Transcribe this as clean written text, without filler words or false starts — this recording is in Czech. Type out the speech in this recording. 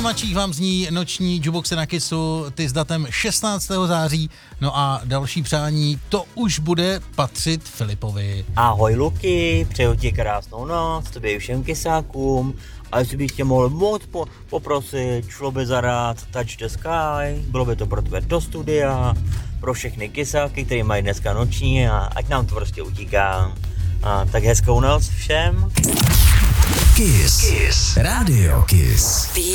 nejmladších vám zní noční jukeboxy na Kissu, ty s datem 16. září, no a další přání, to už bude patřit Filipovi. Ahoj Luky, přeju ti krásnou noc, tobě i všem kysákům. A jestli bych tě mohl moc poprosit, šlo by zahrát Touch the Sky, bylo by to pro tebe do studia, pro všechny kysáky, který mají dneska noční a ať nám to prostě utíká. A tak hezkou noc všem. Kiss. Radio Kiss.